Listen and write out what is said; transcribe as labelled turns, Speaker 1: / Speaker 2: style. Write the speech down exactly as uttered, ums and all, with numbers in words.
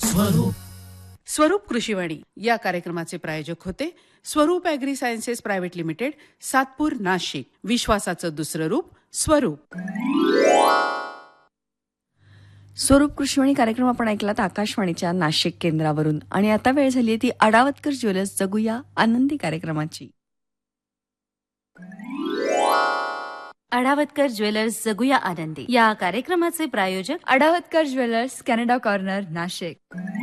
Speaker 1: स्वरूप कृषीवाणी या कार्यक्रमाचे प्रायोजक होते स्वरूप agree sciences private limited, Satpur, Nashik. विश्वासाचं दुसरं रूप स्वरूप.
Speaker 2: स्वरूप कृषीवाणी कार्यक्रम आपण ऐकलात आकाशवाणीच्या नाशिक केंद्रावरून. आणि आता वेळ झाली आहे ती अडावतकर ज्वेलर्स जगूया आनंदी कार्यक्रमाची.
Speaker 3: अडावतकर ज्वेलर्स जगूया आनंदी या कार्यक्रमाचे प्रायोजक
Speaker 4: अडावतकर ज्वेलर्स, कॅनडा कॉर्नर, नाशिक.